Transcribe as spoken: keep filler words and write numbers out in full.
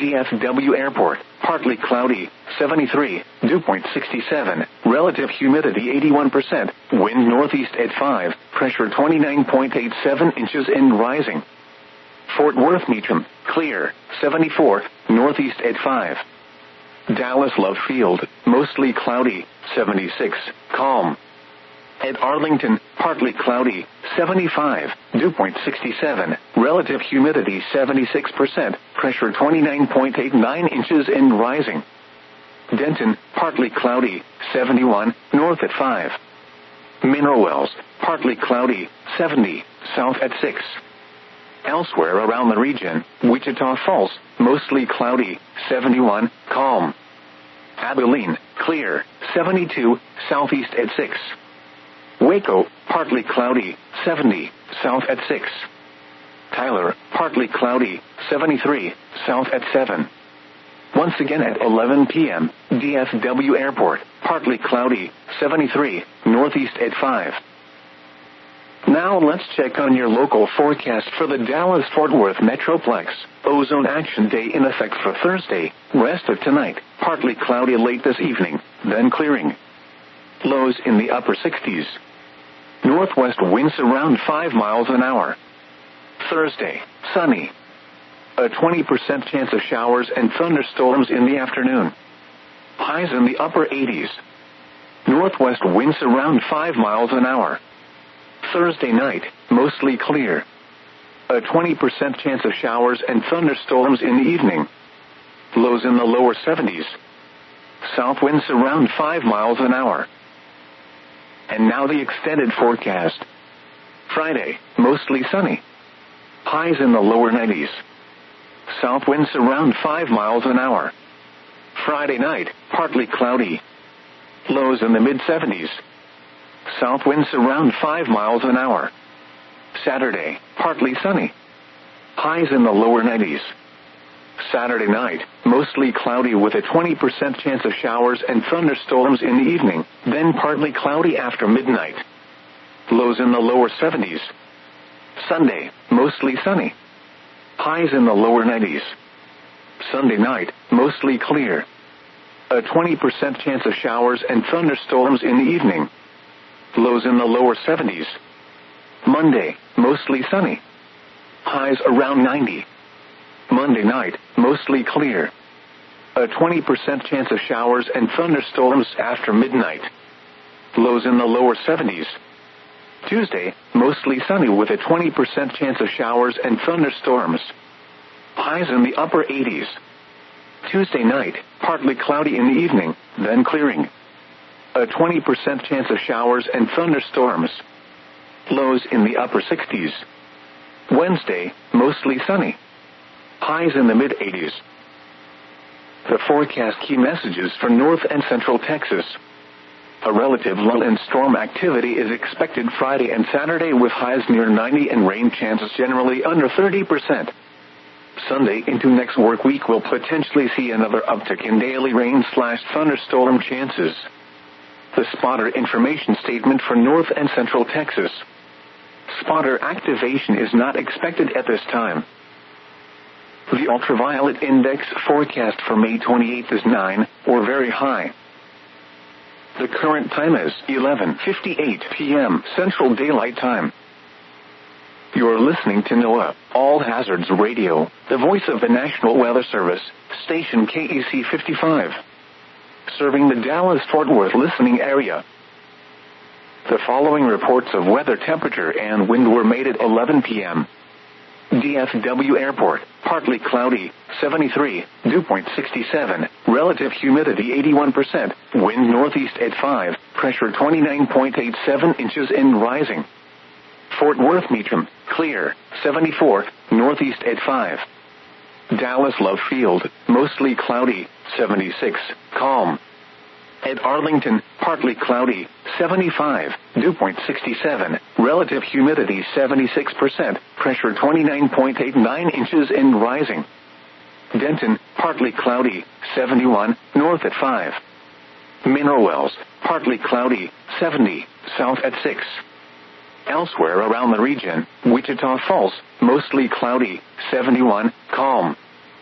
D F W Airport, partly cloudy, seventy-three, dew point sixty-seven, relative humidity eighty-one percent, wind northeast at five, pressure twenty-nine point eight seven inches and rising. Fort Worth Meacham, clear, seventy-four, northeast at five. Dallas Love Field, mostly cloudy, seventy-six, calm. At Arlington, partly cloudy, seventy-five, dew point sixty-seven, relative humidity seventy-six percent, pressure twenty-nine point eight nine inches and rising. Denton, partly cloudy, seventy-one, north at five. Mineral Wells, partly cloudy, seventy, south at six. Elsewhere around the region, Wichita Falls, mostly cloudy, seventy-one, calm. Abilene, clear, seventy-two, southeast at six. Waco, partly cloudy, seventy, south at six. Tyler, partly cloudy, seventy-three, south at seven. Once again at eleven p.m., D F W Airport, partly cloudy, seventy-three, northeast at five. Now let's check on your local forecast for the Dallas-Fort Worth Metroplex. Ozone Action Day in effect for Thursday, rest of tonight, partly cloudy late this evening, then clearing. Lows in the upper sixties. Northwest winds around five miles an hour. Thursday, sunny. A twenty percent chance of showers and thunderstorms in the afternoon. Highs in the upper eighties. Northwest winds around five miles an hour. Thursday night, mostly clear. A twenty percent chance of showers and thunderstorms in the evening. Lows in the lower seventies. South winds around five miles an hour. And now the extended forecast. Friday, mostly sunny. Highs in the lower nineties. South winds around five miles an hour. Friday night, partly cloudy. Lows in the mid seventies. South winds around five miles an hour. Saturday, partly sunny. Highs in the lower nineties. Saturday night, mostly cloudy with a twenty percent chance of showers and thunderstorms in the evening, then partly cloudy after midnight. Lows in the lower seventies. Sunday, mostly sunny. Highs in the lower nineties. Sunday night, mostly clear. A twenty percent chance of showers and thunderstorms in the evening. Lows in the lower seventies. Monday, mostly sunny. Highs around ninety. Monday night, mostly clear. A twenty percent chance of showers and thunderstorms after midnight. Lows in the lower seventies. Tuesday, mostly sunny with a twenty percent chance of showers and thunderstorms. Highs in the upper eighties. Tuesday night, partly cloudy in the evening, then clearing. A twenty percent chance of showers and thunderstorms. Lows in the upper sixties. Wednesday, mostly sunny. Highs in the mid eighties. The forecast key messages for North and Central Texas. A relative lull in storm activity is expected Friday and Saturday with highs near ninety and rain chances generally under thirty percent. Sunday into next work week will potentially see another uptick in daily rain slash thunderstorm chances. The spotter information statement for North and Central Texas. Spotter activation is not expected at this time. The ultraviolet index forecast for May twenty-eighth is nine, or very high. The current time is eleven fifty-eight p.m. Central Daylight Time. You're listening to NOAA, All Hazards Radio, the voice of the National Weather Service, station K E C fifty-five. Serving the Dallas-Fort Worth listening area. The following reports of weather temperature and wind were made at eleven p.m. D F W Airport, partly cloudy, seventy-three, dew point sixty-seven, relative humidity eighty-one percent, wind northeast at five, pressure twenty-nine point eight seven inches and rising. Fort Worth Meacham, clear, seventy-four, northeast at five. Dallas Love Field, mostly cloudy, seventy-six, calm. At Arlington, partly cloudy, seventy-five, dew point sixty-seven, relative humidity seventy-six percent, pressure twenty-nine point eight nine inches and rising. Denton, partly cloudy, seventy-one, north at five. Mineral Wells, partly cloudy, seventy, south at six. Elsewhere around the region, Wichita Falls, mostly cloudy, seventy-one, calm.